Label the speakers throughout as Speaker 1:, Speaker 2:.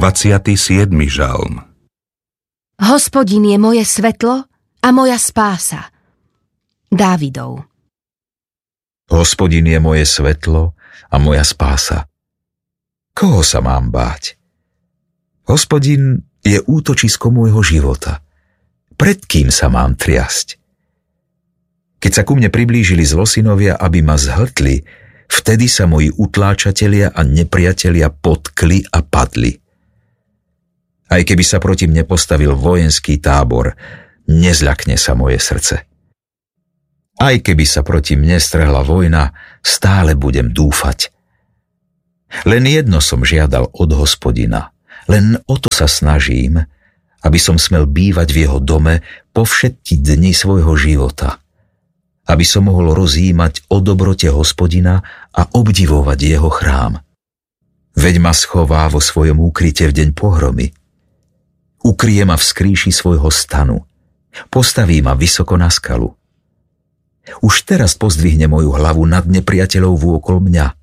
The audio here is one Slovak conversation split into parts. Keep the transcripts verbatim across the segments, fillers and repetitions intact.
Speaker 1: dvadsiaty siedmy žalm.
Speaker 2: Hospodin je moje svetlo a moja spása. Dávidov.
Speaker 3: Hospodin je moje svetlo a moja spása. Koho sa mám báť? Hospodin je útočisko môjho života. Pred kým sa mám triasť? Keď sa ku mne priblížili zlosynovia, aby ma zhltli, vtedy sa moji utláčatelia a nepriatelia potkli a padli. Aj keby sa proti mne postavil vojenský tábor, nezľakne sa moje srdce. Aj keby sa proti mne strhla vojna, stále budem dúfať. Len jedno som žiadal od Hospodina, len o to sa snažím, aby som smel bývať v jeho dome po všetky dni svojho života, aby som mohol rozjímať o dobrote Hospodina a obdivovať jeho chrám. Veď ma schová vo svojom úkryte v deň pohromy. Ukrie ma v skrýši svojho stanu, postaví ma vysoko na skalu. Už teraz pozdvihne moju hlavu nad nepriateľov vôkol mňa.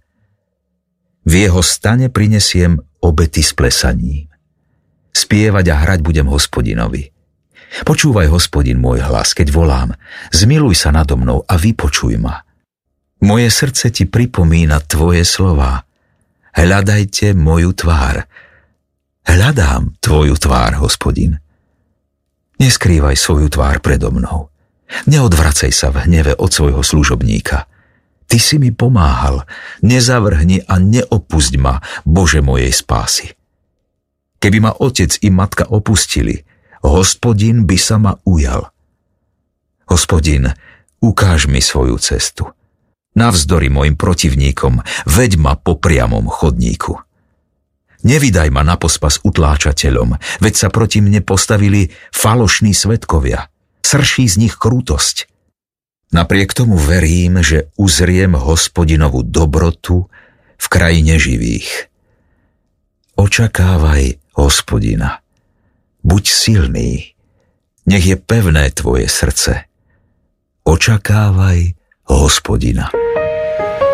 Speaker 3: V jeho stane prinesiem obety s plesaním. Spievať a hrať budem Hospodinovi. Počúvaj, Hospodin, môj hlas, keď volám. Zmiluj sa nado mnou a vypočuj ma. Moje srdce ti pripomína tvoje slová. Hľadajte moju tvár. Hľadám tvoju tvár, Hospodin. Neskrývaj svoju tvár predo mnou. Neodvracaj sa v hneve od svojho služobníka. Ty si mi pomáhal, nezavrhni a neopusť ma, Bože mojej spásy. Keby ma otec i matka opustili, Hospodin by sa ma ujal. Hospodin, ukáž mi svoju cestu. Navzdory mojim protivníkom, veď ma po priamom chodníku. Nevydaj ma na pospas utláčateľom, veď sa proti mne postavili falošní svedkovia. Srší z nich krutosť. Napriek tomu verím, že uzriem Hospodinovú dobrotu v krajine živých. Očakávaj Hospodina. Buď silný, nech je pevné tvoje srdce. Očakávaj Hospodina.